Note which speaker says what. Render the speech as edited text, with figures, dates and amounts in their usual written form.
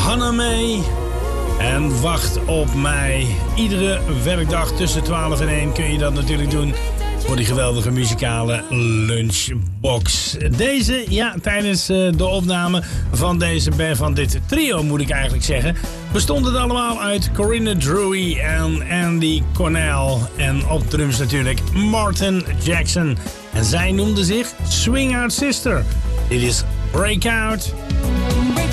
Speaker 1: Hannah May en Wacht op mij. Iedere werkdag tussen 12 en 1 kun je dat natuurlijk doen voor die geweldige muzikale lunchbox. Deze, ja, tijdens de opname van dit trio moet ik eigenlijk zeggen, bestond het allemaal uit Corinne Drewy en Andy Cornell. En op drums natuurlijk Martin Jackson. En zij noemde zich Swing Out Sister. Dit is Breakout.